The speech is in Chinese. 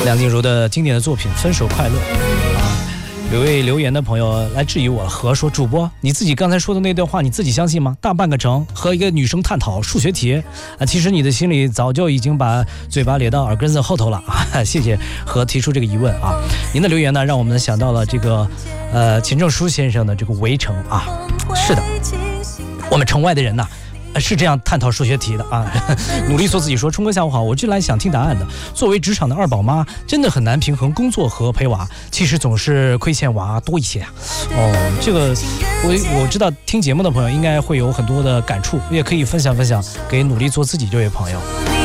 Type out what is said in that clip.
梁静茹的经典的作品《分手快乐》有位留言的朋友来质疑我了，说主播你自己刚才说的那段话你自己相信吗？大半个城和一个女生探讨数学题其实你的心里早就已经把嘴巴咧到耳根子后头了谢谢和提出这个疑问您的留言呢让我们想到了这个钱钟书先生的这个围城是的，我们城外的人呢是这样探讨数学题的努力做自己说，冲哥下午好，我就来想听答案的。作为职场的二宝妈，真的很难平衡工作和陪娃，其实总是亏欠娃多一些这个我知道听节目的朋友应该会有很多的感触，也可以分享给努力做自己这位朋友。